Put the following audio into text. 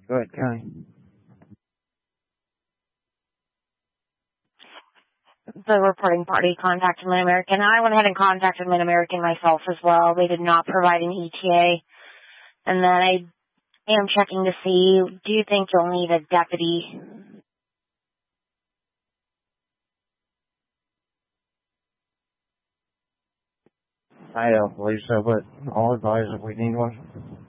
Go ahead, Connie. The reporting party contacted Mid-American. I went ahead and contacted Mid-American myself as well. They did not provide an ETA. And then I am checking to see, do you think you'll need a deputy? I don't believe so, but I'll advise if we need one.